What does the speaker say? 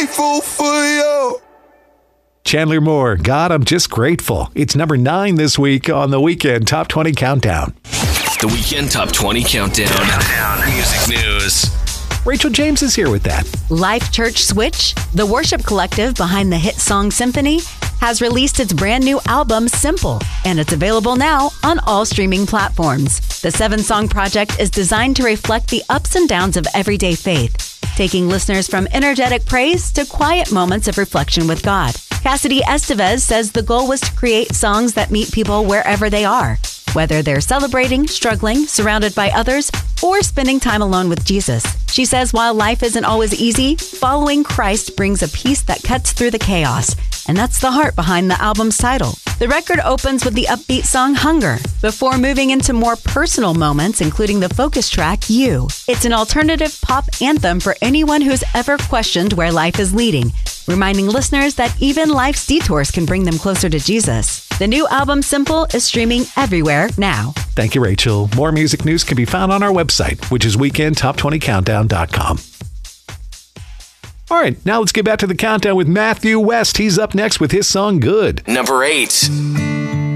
grateful for you. Chandler Moore, God, I'm just grateful. It's number 9 this week on the Weekend Top 20 Countdown. The Weekend Top 20 Countdown. Music news. Rachel James is here with that. Life Church Switch, the worship collective behind the hit song Symphony, has released its brand new album, Simple, and it's available now on all streaming platforms. The 7-song project is designed to reflect the ups and downs of everyday faith, taking listeners from energetic praise to quiet moments of reflection with God. Cassidy Estevez says the goal was to create songs that meet people wherever they are, whether they're celebrating, struggling, surrounded by others, or spending time alone with Jesus. She says while life isn't always easy, following Christ brings a peace that cuts through the chaos, and that's the heart behind the album's title. The record opens with the upbeat song Hunger, before moving into more personal moments, including the focus track, You. It's an alternative pop anthem for anyone who's ever questioned where life is leading, reminding listeners that even life's detours can bring them closer to Jesus. The new album, Simple, is streaming everywhere now. Thank you, Rachel. More music news can be found on our website, which is weekendtop20countdown.com. All right, now let's get back to the countdown with Matthew West. He's up next with his song, Good. Number 8.